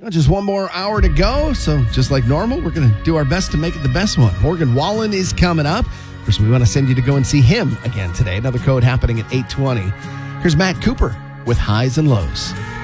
Just one more hour to go. So just like normal, we're going to do our best to make it the best one. Morgan Wallen is coming up. First, we want to send you to go and see him again today. Another code happening at 8:20. Here's Matt Cooper with Highs and Lows.